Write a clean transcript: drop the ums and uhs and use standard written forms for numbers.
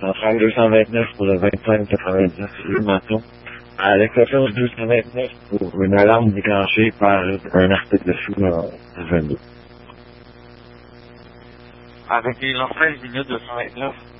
Centrale 229 pour le 2599 rue Maton. À l'exception du 229 pour une alarme déclenchée par un article de fou à 22. Avec les 13 minutes 229.